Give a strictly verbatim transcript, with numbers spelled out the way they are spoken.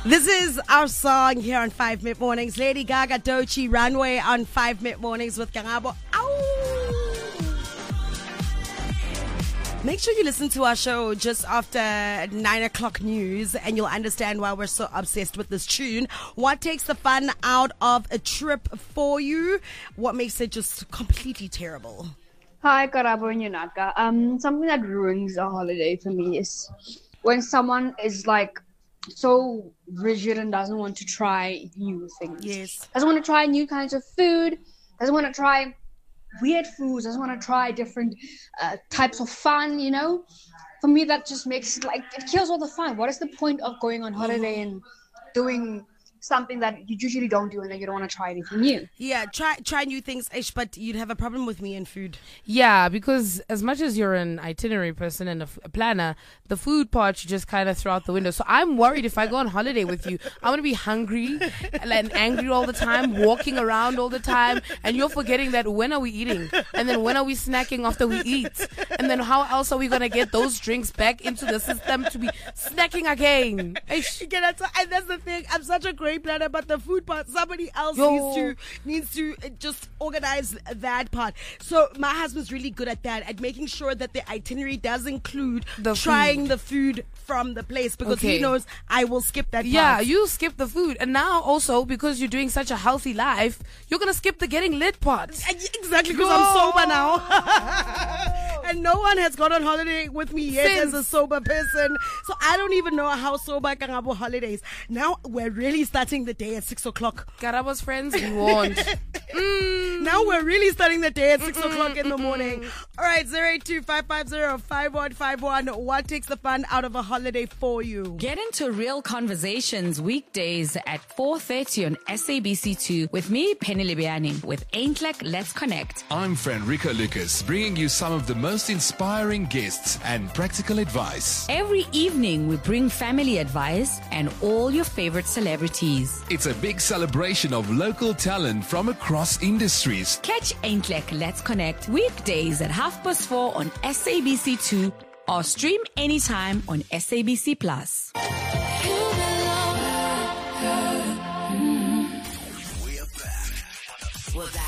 This is our song here on five Mid Mornings. Lady Gaga, Doechii, Runway on five Mid Mornings with Karabo. Ow! Make sure you listen to our show just after nine o'clock news and you'll understand why we're so obsessed with this tune. What takes the fun out of a trip for you? What makes it just completely terrible? Hi, Karabo and Yunaka. Um, something that ruins a holiday for me is when someone is like so rigid and doesn't want to try new things. Yes. Doesn't want to try new kinds of food. Doesn't want to try weird foods. Doesn't want to try different uh, types of fun, you know? For me, that just makes, like, it kills all the fun. What is the point of going on holiday and doing something that you usually don't do and then you don't want to try anything new? Yeah, try try new things, Ish, but you'd have a problem with me and food. Yeah, because as much as you're an itinerary person and a, f- a planner, the food part you just kind of throw out the window. So I'm worried if I go on holiday with you, I'm going to be hungry and angry all the time, walking around all the time, and you're forgetting that when are we eating? And then when are we snacking after we eat? And then how else are we going to get those drinks back into the system to be snacking again? Ish. Okay, that's, and that's the thing. I'm such a great planner, but the food part, somebody else Yo. needs to needs to uh, just organize that part. So my husband's really good at that, at making sure that the itinerary does include The trying food. the food from the place, because he Okay. knows I will skip that Yeah, part. you skip the food. And now also, because you're doing such a healthy life, you're going to skip the getting lit part. And y- Exactly, because I'm sober now. And no one has gone on holiday with me yet Since- as a sober person. So I don't even know how sober Karabo holidays. Now we're really starting the day at six o'clock. Karabo's friends, we warned. Now we're really starting the day at six o'clock in the morning. All right, zero eight two five five zero five one five one. What takes the fun out of a holiday for you? Get into Real Conversations weekdays at four thirty on S A B C two with me, Penny Libiani, with Ain't Like Let's Connect. I'm Frederica Lucas, bringing you some of the most inspiring guests and practical advice. Every evening, we bring family advice and all your favorite celebrities. It's a big celebration of local talent from across industries. Catch Ain't Like Let's Connect weekdays at half past four on S A B C two or stream anytime on S A B C Plus. We're back. We're back.